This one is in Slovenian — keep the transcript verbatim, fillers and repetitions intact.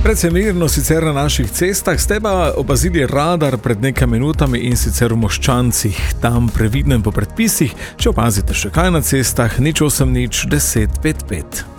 Predvsej mirno sicer na naših cestah, ste pa opazili radar pred nekaj minutami in sicer v Moščancih. Tam previdnem po predpisih, če opazite še kaj na cestah, nič osem nič deset pet pet.